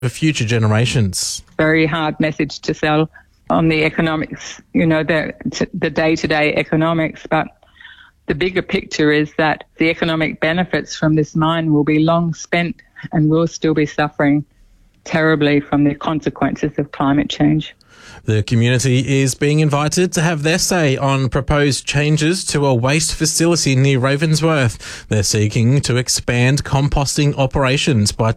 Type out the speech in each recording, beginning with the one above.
for future generations. Very hard message to sell on the economics, the day-to-day economics, but the bigger picture is that the economic benefits from this mine will be long spent and we'll still be suffering terribly from the consequences of climate change. The community is being invited to have their say on proposed changes to a waste facility near Ravensworth. They're seeking to expand composting operations by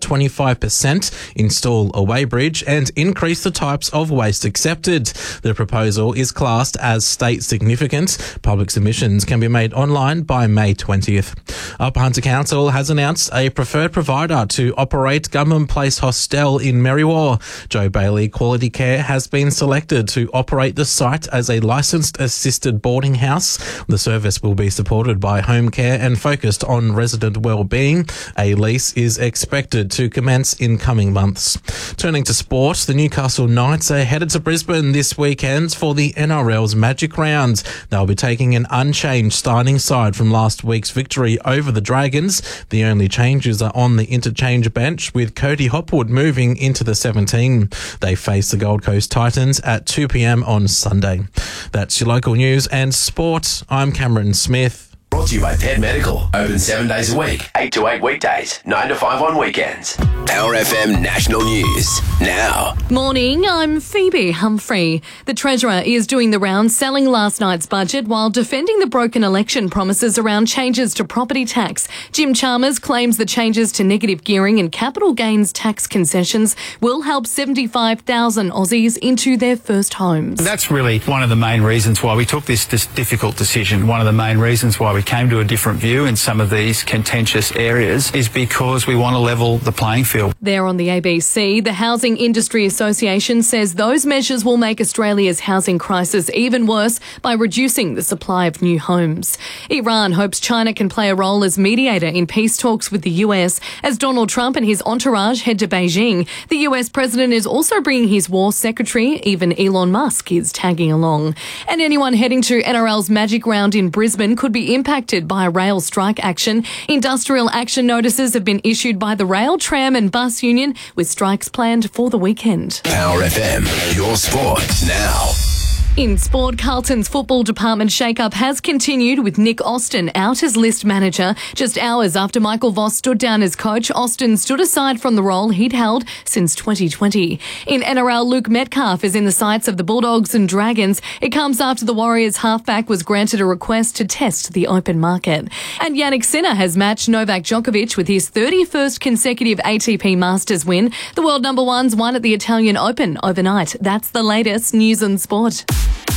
25%, install a weighbridge and increase the types of waste accepted. The proposal is classed as state significant. Public submissions can be made online by May 20th. Upper Hunter Council has announced a preferred provider to operate Government Place Hostel in Merriwa. Joe Bailey Quality Care has been selected to operate the site as a licensed assisted boarding house. The service will be supported by home care and focused on resident well-being. A lease is expected to commence in coming months. Turning to sport, the Newcastle Knights are headed to Brisbane this weekend for the NRL's Magic Round. They'll be taking an unchanged starting side from last week's victory over the Dragons. The only changes are on the interchange bench, with Cody Hopwood moving into the 17. They face the Gold Coast Titans at 2 p.m. on Sunday. That's your local news and sport. I'm Cameron Smith. Brought to you by Pet Medical. Open 7 days a week, 8 to 8 weekdays, 9 to 5 on weekends. Power FM National News now. Morning, I'm Phoebe Humphrey. The Treasurer is doing the rounds, selling last night's budget while defending the broken election promises around changes to property tax. Jim Chalmers claims the changes to negative gearing and capital gains tax concessions will help 75,000 Aussies into their first homes. That's really one of the main reasons why we took this difficult decision. One of the main reasons why we came to a different view in some of these contentious areas is because we want to level the playing field. There on the ABC, the Housing Industry Association says those measures will make Australia's housing crisis even worse by reducing the supply of new homes. Iran hopes China can play a role as mediator in peace talks with the US as Donald Trump and his entourage head to Beijing. The US president is also bringing his war secretary. Even Elon Musk is tagging along. And anyone heading to NRL's Magic Round in Brisbane could be impacted by a rail strike action. Industrial action notices have been issued by the Rail, Tram and Bus Union, with strikes planned for the weekend. Power FM, your sport now. In sport, Carlton's football department shake-up has continued with Nick Austin out as list manager. Just hours after Michael Voss stood down as coach, Austin stood aside from the role he'd held since 2020. In NRL, Luke Metcalf is in the sights of the Bulldogs and Dragons. It comes after the Warriors halfback was granted a request to test the open market. And Jannik Sinner has matched Novak Djokovic with his 31st consecutive ATP Masters win. The world number one's won at the Italian Open overnight. That's the latest news and sport.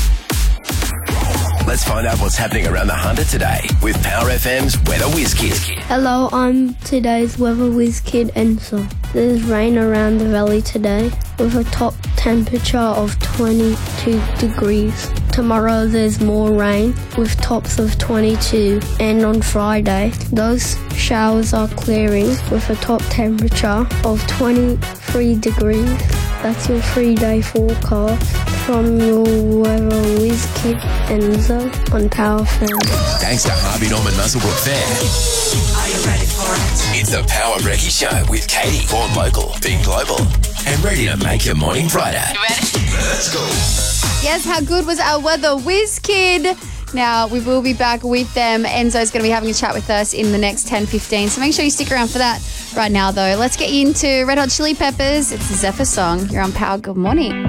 Let's find out what's happening around the Hunter today with Power FM's Weather Whiz Kid. Hello, I'm today's Weather Whiz Kid Enzo. There's rain around the valley today with a top temperature of 22 degrees. Tomorrow there's more rain with tops of 22, and on Friday those showers are clearing with a top temperature of 23 degrees. That's your 3-day forecast from your Weather Whiz Kid Enzo on Power FM. Thanks to Harvey Norman Musselbrook Fair. Are you ready for it? It's the Power Recce Show with Katie. Born local, being global, and ready to make your morning brighter. You ready? Let's go. Yes, how good was our Weather Whiz Kid? Now, we will be back with them. Enzo's going to be having a chat with us in the next 10-15, so make sure you stick around for that. Right now, though, let's get into Red Hot Chili Peppers. It's the Zephyr song. You're on Power. Good morning.